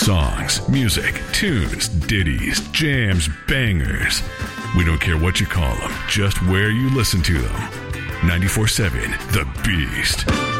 Songs, music, tunes, ditties, jams, bangers. We don't care what you call them, just where you listen to them. 94.7 The Beast.